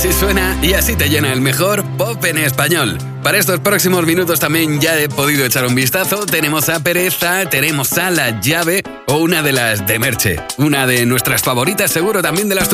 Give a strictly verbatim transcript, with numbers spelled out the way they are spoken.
Así suena y así te llena el mejor pop en español. Para estos próximos minutos también ya he podido echar un vistazo. Tenemos a Pereza, tenemos a La Llave o una de las de Merche. Una de nuestras favoritas, seguro también de las tuyas.